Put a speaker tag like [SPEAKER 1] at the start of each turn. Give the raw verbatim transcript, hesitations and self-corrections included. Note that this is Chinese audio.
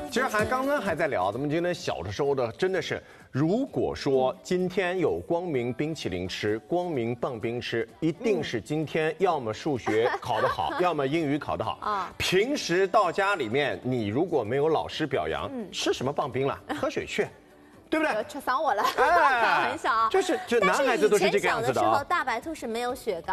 [SPEAKER 1] 其实还刚刚还在聊，咱们今天小的时候的真的是，如果说今天有光明冰淇淋吃，光明棒冰吃，一定是今天要么数学考得好，要么英语考得好啊。平时到家里面，你如果没有老师表扬，吃什么棒冰了？喝水去。对不对？
[SPEAKER 2] 扯伤我了，
[SPEAKER 1] 哎，
[SPEAKER 2] 开玩笑啊，
[SPEAKER 1] 就是就男孩子都是这个样子的啊。
[SPEAKER 2] 但是以前小的时候，大白兔是没有雪糕。